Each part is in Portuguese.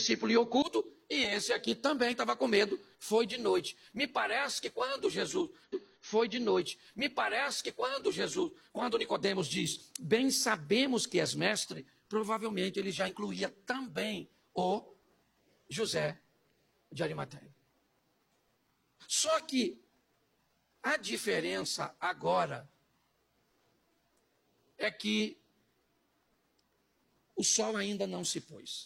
discípulo em oculto, e esse aqui também estava com medo, foi de noite. Me parece que quando Jesus... Foi de noite. Me parece que quando Nicodemos diz, bem sabemos que és mestre, provavelmente ele já incluía também o José de Arimateia. Só que a diferença agora é que o sol ainda não se pôs.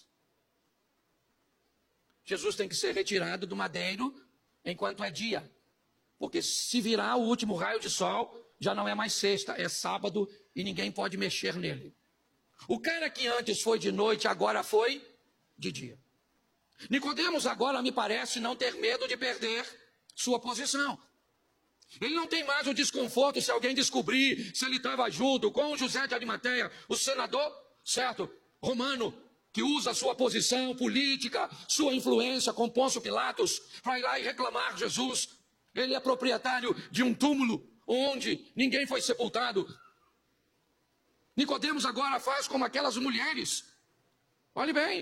Jesus tem que ser retirado do madeiro enquanto é dia. Porque se virar o último raio de sol, já não é mais sexta, é sábado e ninguém pode mexer nele. O cara que antes foi de noite, agora foi de dia. Nicodemos agora me parece não ter medo de perder sua posição. Ele não tem mais o desconforto se alguém descobrir se ele estava junto com José de Arimateia, o senador, certo, romano, que usa sua posição política, sua influência com Pôncio Pilatos, para ir lá e reclamar Jesus. Ele é proprietário de um túmulo onde ninguém foi sepultado. Nicodemos agora faz como aquelas mulheres. Olhe bem.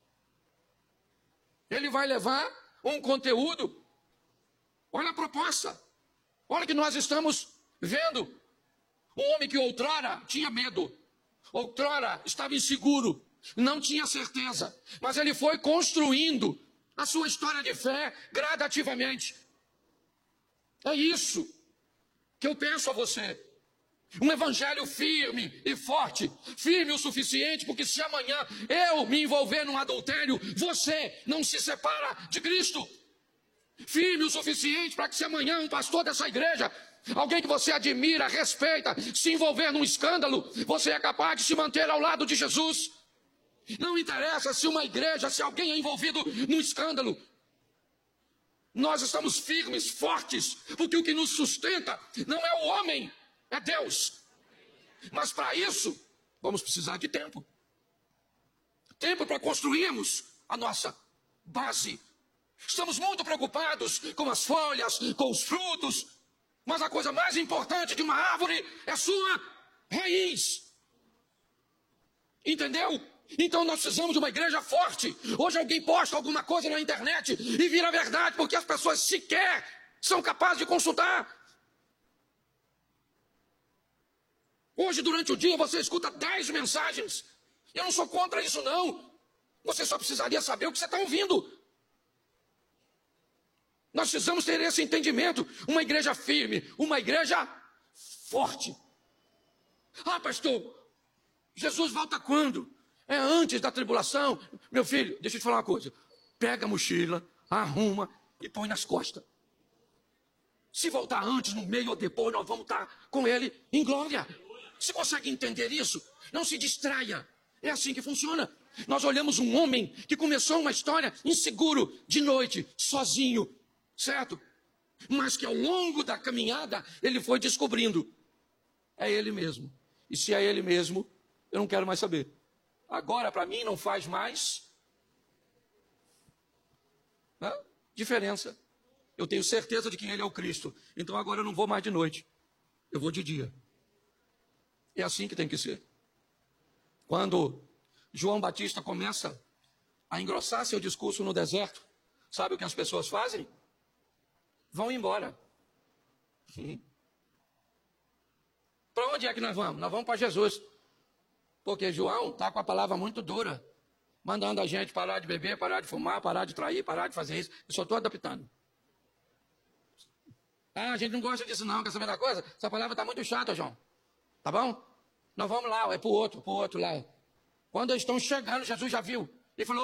Ele vai levar um conteúdo. Olha a proposta. Olha o que nós estamos vendo. Um homem que outrora tinha medo. Outrora estava inseguro. Não tinha certeza. Mas ele foi construindo a sua história de fé gradativamente. É isso que eu peço a você. Um evangelho firme e forte. Firme o suficiente, porque se amanhã eu me envolver num adultério, você não se separa de Cristo. Firme o suficiente para que se amanhã um pastor dessa igreja, alguém que você admira, respeita, se envolver num escândalo, você é capaz de se manter ao lado de Jesus. Não interessa se uma igreja, se alguém é envolvido num escândalo. Nós estamos firmes, fortes, porque o que nos sustenta não é o homem, é Deus. Mas para isso, vamos precisar de tempo. Tempo para construirmos a nossa base. Estamos muito preocupados com as folhas, com os frutos, mas a coisa mais importante de uma árvore é sua raiz. Entendeu? Então nós precisamos de uma igreja forte. Hoje alguém posta alguma coisa na internet e vira verdade, porque as pessoas sequer são capazes de consultar. Hoje, durante o dia, você escuta 10 mensagens. Eu não sou contra isso, não. Você só precisaria saber o que você está ouvindo. Nós precisamos ter esse entendimento. Uma igreja firme, uma igreja forte. Ah, pastor, Jesus volta quando? É antes da tribulação. Meu filho, deixa eu te falar uma coisa. Pega a mochila, arruma e põe nas costas. Se voltar antes, no meio ou depois, nós vamos estar com ele em glória. Você consegue entender isso? Não se distraia. É assim que funciona. Nós olhamos um homem que começou uma história inseguro, de noite, sozinho, certo? Mas que ao longo da caminhada, ele foi descobrindo. É ele mesmo. E se é ele mesmo, eu não quero mais saber. Agora, para mim, não faz mais diferença. Eu tenho certeza de que ele é o Cristo. Então agora eu não vou mais de noite. Eu vou de dia. É assim que tem que ser. Quando João Batista começa a engrossar seu discurso no deserto, sabe o que as pessoas fazem? Vão embora. Para onde é que nós vamos? Nós vamos para Jesus. Porque João está com a palavra muito dura, mandando a gente parar de beber, parar de fumar, parar de trair, parar de fazer isso. Eu só estou adaptando. Ah, a gente não gosta disso não, quer saber da coisa? Essa palavra está muito chata, João. Tá bom? Nós vamos lá, é para o outro lá. Quando eles estão chegando, Jesus já viu. Ele falou,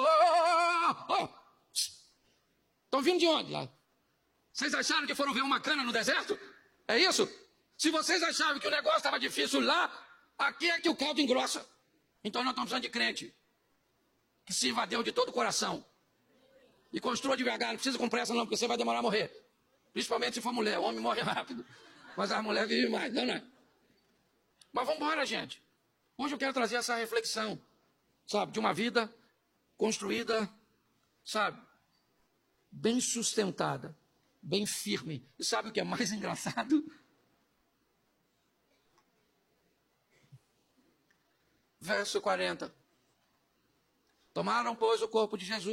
estão vindo de onde lá? Vocês acharam que foram ver uma cana no deserto? É isso? Se vocês achavam que o negócio estava difícil lá, aqui é que o caldo engrossa. Então nós estamos precisando de crente que sirva a Deus de todo o coração e construa devagar, não precisa com pressa não, porque você vai demorar a morrer. Principalmente se for mulher, o homem morre rápido, mas a mulher vive mais, não é? Mas vamos embora, gente. Hoje eu quero trazer essa reflexão, sabe, de uma vida construída, sabe, bem sustentada, bem firme. E sabe o que é mais engraçado? Verso 40. Tomaram, pois, o corpo de Jesus